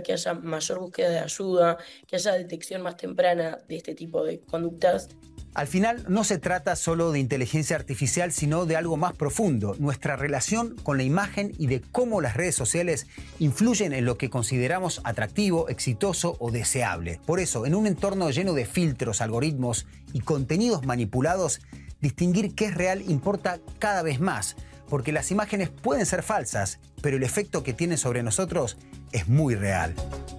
que haya mayor búsqueda de ayuda, que haya detección más temprana de este tipo de conductas. Al final, no se trata solo de inteligencia artificial, sino de algo más profundo, nuestra relación con la imagen y de cómo las redes sociales influyen en lo que consideramos atractivo, exitoso o deseable. Por eso, en un entorno lleno de filtros, algoritmos y contenidos manipulados, distinguir qué es real importa cada vez más, porque las imágenes pueden ser falsas, pero el efecto que tienen sobre nosotros es muy real.